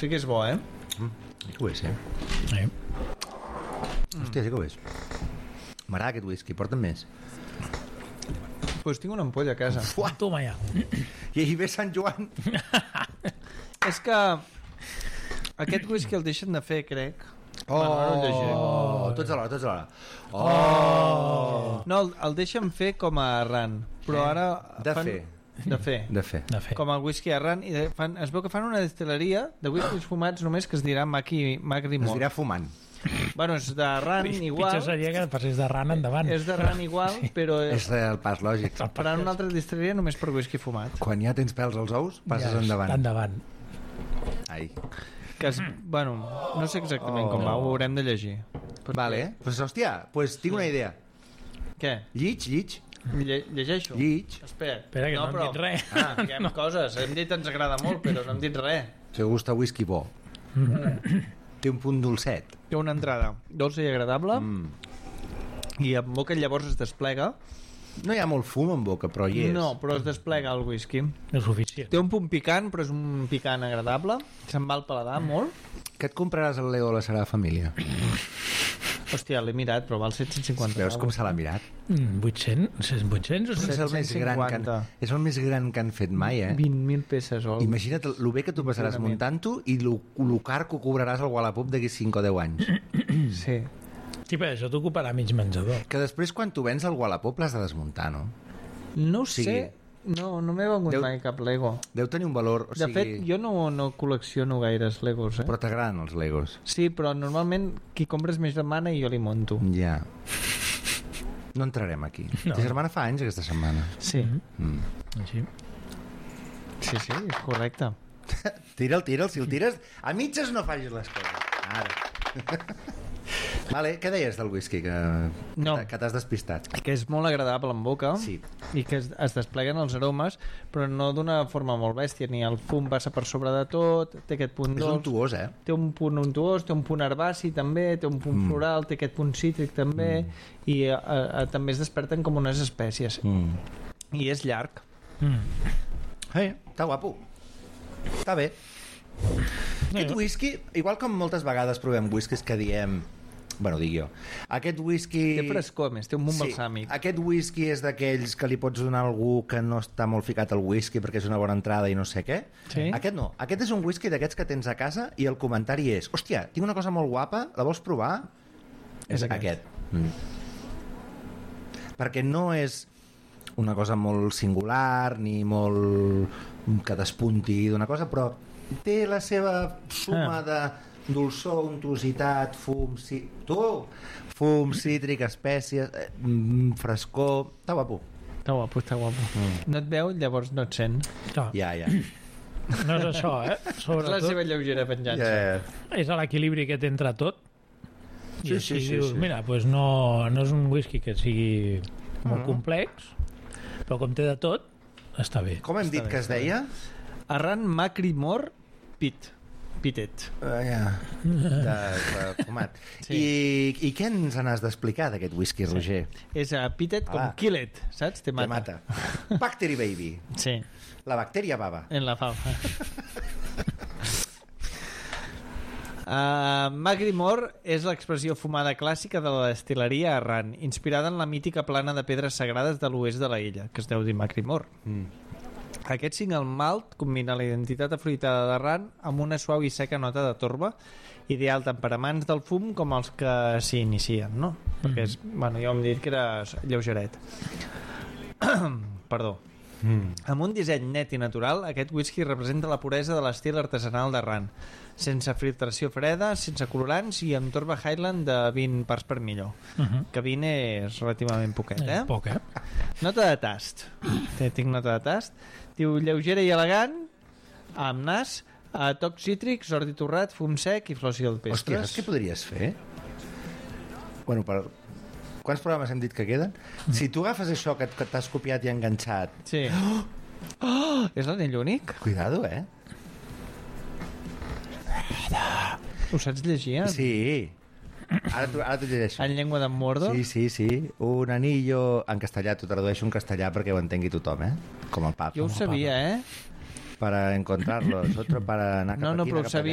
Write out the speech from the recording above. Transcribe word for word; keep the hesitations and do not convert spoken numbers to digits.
Sí que és bo, eh? Mm, sí que ho és, eh? Eh? Hòstia, sí que ho és. M'agrada aquest whisky, porta'm més. Doncs pues tinc una ampolla a casa. Fuà, toma ja. I ahir ve Sant Joan. És que aquest whisky el deixen de fer, crec. Oh, Bueno, ara ho llegiré. oh, tots alhora, tots alhora. Oh, No, el, el deixen fer com a arran, però ara... De fan... fer. De fer. de fer. De fer. Com el whisky arran, i de- fan, es veu que fan una destil·leria de whiskies fumats només que es dirà Macri, Macri Es Mort. dirà fumant. Bueno, és d'arran igual, Pitjor seria que passés de ran endavant. és d'arran igual, però És el pas lògic. faran una altra destil·leria només per whisky fumat. Quan ja tens pèls als ous, passes Ja és endavant. Endavant. Ai. Que és, bueno, no sé exactament Oh. com va, ho haurem de llegir. Perquè- Vale, pues, hòstia, pues tinc una idea. Què? Llig, llig, Lle llegeixo? llig. Espera, Espera, que no hem dit res. Ah, diguem coses. Hem dit ens agrada molt, però no hem dit res. Si us gusta whisky bo. Té un punt dolcet. Té una entrada dolça i agradable Mm. i en boca llavors es desplega. No hi ha molt fum en boca, però hi és. No, però es desplega el whisky. És suficient. Té un punt picant, però és un picant agradable. Se'n va al paladar molt. Que et compraràs el Leo de la Sagrada Família? Hòstia, l'he mirat, però val set cents i cinquanta. Veus com se l'ha mirat? Mm, vuitcents? vuitcents o És el, més gran que han, és el més gran que han fet mai, eh? vint mil peces o... Imagina't el bé que tu passaràs Segurament. muntant-ho i lo, lo car que cobraràs al Wallapop d'aquí cinc o deu anys. Sí. Sí, però això t'ocuparà mig menjador. Que després quan tu vens al Wallapop l'has de desmuntar, no? No ho sigui, sé. No, no m'he vengut Deu- mai cap Lego. Deu tenir un valor... O De sigui, fet, jo no, no col·lecciono gaires Legos, eh? Però t'agraden els Legos. Sí, però normalment qui compres més demana i jo li monto. Ja. No entrarem aquí. No. No. Ta germana fa anys aquesta setmana. Sí, Mm. Així. sí, sí, és correcte. Tira'l, tira'l, si el tires... A mitges no facis les coses. Ara. Vale, què deies del whisky que, No. que t'has despistat? Que és molt agradable en boca Sí. i que es, es despleguen els aromes, però no d'una forma molt bèstia, ni el fum passa per sobre de tot, té aquest punt És dolç, untuós, eh? té un punt untuós, té un punt herbaci també, té un punt Mm. floral, té aquest punt cítric també, i a, a, també es desperten com unes espècies. Mm. I és llarg. Mm. Hey, està guapo. Està bé. Aquest whisky, igual com moltes vegades provem whiskies que diem... Bueno, dic jo. Aquest whisky... Té frescor, a més, té un munt Sí, balsàmic. aquest whisky és d'aquells que li pots donar a algú que no està molt ficat al whisky perquè és una bona entrada i no sé què. Sí? Aquest no. Aquest és un whisky d'aquests que tens a casa i el comentari és: hòstia, tinc una cosa molt guapa, la vols provar? És És aquest. aquest. Mm. Perquè no és una cosa molt singular ni molt que despunti d'una cosa, però té la seva suma Ah. de dolçor, untuositat, fum, sí, tu, fum, cítric, espècies, eh, mm, frescor, està guapo. Està guapo, està guapo. Mm. No et veu, llavors no et sent. No, Ja, ja. no és això, eh? És la Sobretot seva lleugera venjança. ja, ja. és l'equilibri que té entre tot. I Sí, així sí, sí, dius, sí. mira, pues no, no és un whisky que sigui molt Mhm. complex, però com té de tot, està bé. Com hem Està dit bé, que es està bé. deia? Arran Macrimor Pit. Pitet. Uh, ja. de, de fumat. Sí. I, I què ens n'has d'explicar d'aquest whisky, Roger? És a Pitet com Ah. Kill It, saps? Te Te mata. mata. Bactery Baby. Sí, La bactèria baba. en la falfa. Uh, Macrimor és l'expressió fumada clàssica de la destil·leria Arran, inspirada en la mítica plana de pedres sagrades de l'oest de la illa, que es deu dir Macrimor. Mm. Aquest single malt combina la identitat afruitada d'Arran amb una suau i seca nota de torba, ideal tant per amants del fum com els que s'hi inicien, no? Perquè és, bueno, jo hem dit que era lleugeret. Perdó. Mm. Amb un disseny net i natural, aquest whisky representa la puresa de l'estil artesanal d'Arran, sense filtració freda, sense colorants i amb torba Highland de vint parts per millor. Uh -huh. Que vint és relativament poquet, eh? És poc, eh? Nota de tast. Té- Tinc nota de tast. Diu lleugera i elegant, amb nas, a toc cítrics, ordi torrat, fum sec i flors Hòstia, silvestres. saps què podries fer? Bueno, per... Quants programes hem dit que queden? Si tu agafes això que, que t'has copiat i enganxat... Sí. Oh, és l'anell únic? Cuidado, eh? Ho saps llegir? Sí. Ara t'ho ara t'ho llegeixo. En llengua d'en Mordor? Sí, sí, sí. Un anillo... En castellà, t'ho tradueixo en castellà perquè ho entengui tothom, eh? Com el papa. Jo ho sabia, eh? Para encontrarlos, otro para... anar cap No, no, aquí, però anar ho cap allà. sabia